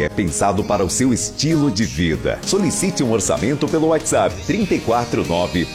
é pensado para o seu estilo de vida. Solicite um orçamento pelo WhatsApp 349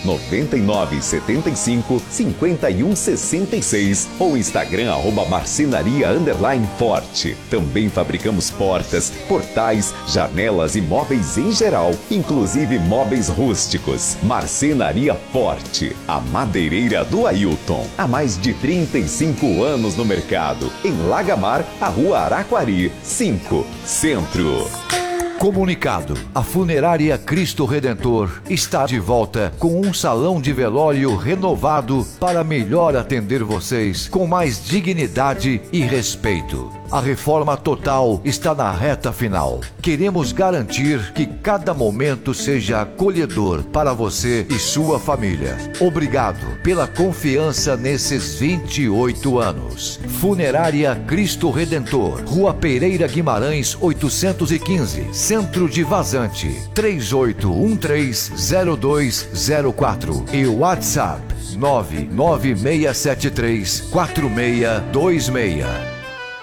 9975 5166 ou Instagram @marcenaria_forte. Também fabricamos portas, portais, janelas e móveis em geral, inclusive móveis rústicos. Marcenaria Forte, a madeireira do Ailton. Há mais de 35 anos no mercado. Em Lagamar, a Rua Araquari, 5, Centro. Comunicado: a Funerária Cristo Redentor está de volta com um salão de velório renovado para melhor atender vocês com mais dignidade e respeito. A reforma total está na reta final. Queremos garantir que cada momento seja acolhedor para você e sua família. Obrigado pela confiança nesses 28 anos. Funerária Cristo Redentor, Rua Pereira Guimarães, 815, Centro de Vazante, 38130204 e WhatsApp 996734626.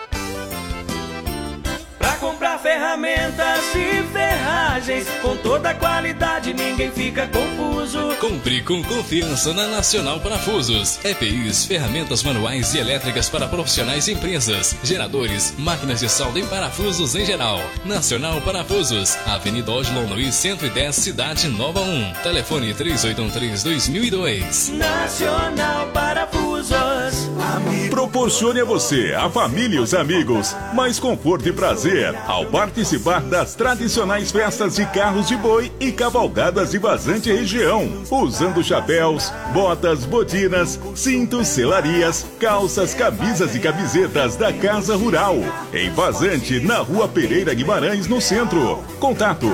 Ferramentas e ferragens com toda a qualidade, ninguém fica confuso. Compre com confiança na Nacional Parafusos. EPIs, ferramentas manuais e elétricas para profissionais e empresas, geradores, máquinas de solda e parafusos em geral. Nacional Parafusos, Avenida Odilon Luiz 110, Cidade Nova 1. Telefone 3813-2002. Nacional Parafusos. Proporcione a você, a família e os amigos mais conforto e prazer ao participar das tradicionais festas de carros de boi e cavalgadas de Vazante região, usando chapéus, botas, botinas, cintos, selarias, calças, camisas e camisetas da Casa Rural, em Vazante, na Rua Pereira Guimarães, no centro. Contato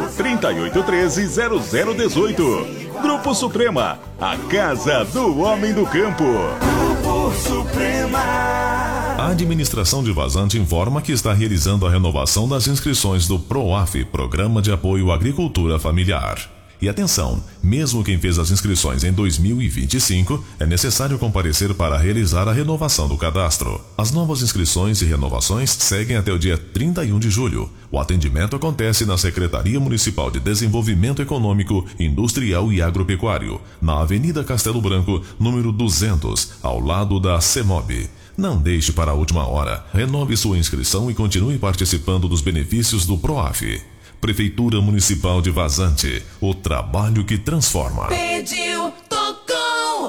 3813-0018. Grupo Suprema, a casa do homem do campo. Grupo Suprema. A administração de Vazante informa que está realizando a renovação das inscrições do PROAF, Programa de Apoio à Agricultura Familiar. E atenção, mesmo quem fez as inscrições em 2025, é necessário comparecer para realizar a renovação do cadastro. As novas inscrições e renovações seguem até o dia 31 de julho. O atendimento acontece na Secretaria Municipal de Desenvolvimento Econômico, Industrial e Agropecuário, na Avenida Castelo Branco, número 200, ao lado da CEMOB. Não deixe para a última hora. Renove sua inscrição e continue participando dos benefícios do PROAF. Prefeitura Municipal de Vazante, o trabalho que transforma. Pediu, tocou.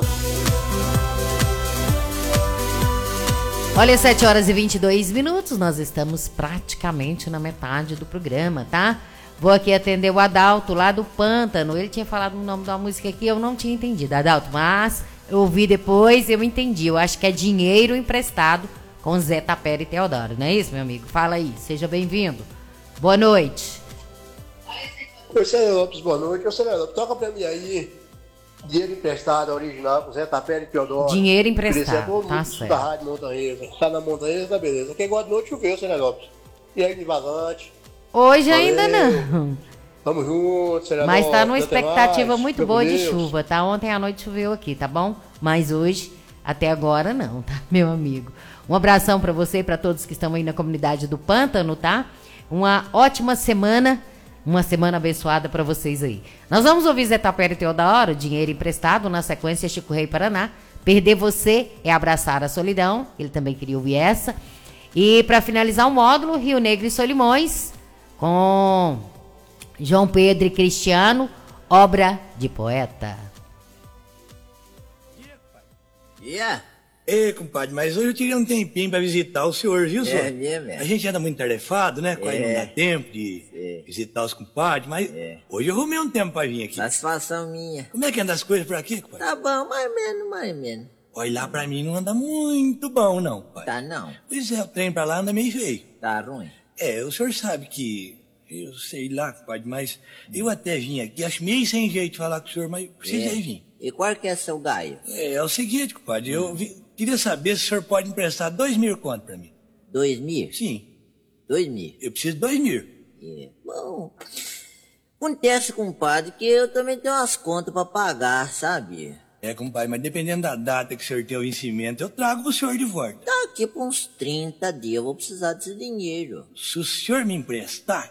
Olha, 7 horas e 22 minutos, nós estamos praticamente na metade do programa, tá? Vou aqui atender o Adalto lá do Pântano. Ele tinha falado o nome da música aqui, eu não tinha entendido, Adalto, mas eu ouvi depois, eu entendi. Eu acho que é Dinheiro Emprestado com Zé Tapera e Teodoro, não é isso, meu amigo? Fala aí, seja bem-vindo. Boa noite. Oi, Célio Lopes, boa noite. Ô, Célio Lopes, toca pra mim aí Dinheiro Emprestado original com Zé Tapera e Teodoro. Dinheiro Emprestado, tá certo. Da Rádio Montanhesa. Tá na Montanhesa, tá beleza. Quem gosta de noite choveu, Célio Lopes. E aí, de Vazante. Hoje Valeu. ainda não. Tamo junto, Célio Lopes. Mas tá numa expectativa mais. muito Meu boa Deus. de chuva, tá? Ontem à noite choveu aqui, tá bom? Mas hoje, até agora não, tá, meu amigo? Um abração pra você e pra todos que estão aí na comunidade do Pântano, tá? Uma ótima semana. Uma semana abençoada para vocês aí. Nós vamos ouvir Zé Tapera e Teodoro, Dinheiro Emprestado, na sequência Chico Rei Paraná. Perder você é abraçar a solidão. Ele também queria ouvir essa. E para finalizar o módulo, Rio Negro e Solimões, com João Pedro e Cristiano, obra de poeta. Ei, compadre, mas hoje eu tirei um tempinho pra visitar o senhor, viu, senhor? mesmo. A gente anda muito tarefado, né? Quase não dá tempo de visitar os compadres, mas hoje eu arrumei um tempo pra vir aqui. Satisfação minha. Como é que anda as coisas por aqui, compadre? Tá bom, mais ou menos. Olha, lá pra mim não anda muito bom, não, compadre. Tá não. Pois é, o trem pra lá anda meio feio. Tá ruim. O senhor sabe que... Eu sei lá, compadre, mas eu até vim aqui, acho meio sem jeito de falar com o senhor, mas precisei vir. E qual que é seu gaio? É o seguinte, compadre, queria saber se o senhor pode emprestar 2.000 conto pra mim. 2.000? Sim. 2.000? Eu preciso de 2.000. Bom, acontece, compadre, que eu também tenho umas contas pra pagar, sabe? Compadre, mas dependendo da data que o senhor tem o vencimento, eu trago pro senhor de volta. Daqui por uns 30 dias eu vou precisar desse dinheiro. Se o senhor me emprestar,